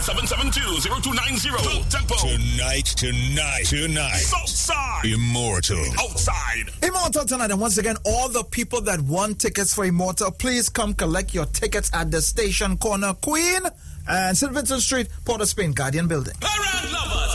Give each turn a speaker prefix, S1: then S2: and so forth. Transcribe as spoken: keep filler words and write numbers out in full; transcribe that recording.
S1: seven seven two, zero two nine zero. Tempo.
S2: Tonight, tonight, tonight.
S1: Southside.
S2: Immortal.
S1: Outside.
S3: Immortal tonight. And once again, all the people that want tickets for Immortal, please come collect your tickets at the station corner, Queen and Saint Vincent Street, Port of Spain, Guardian Building.
S1: All right.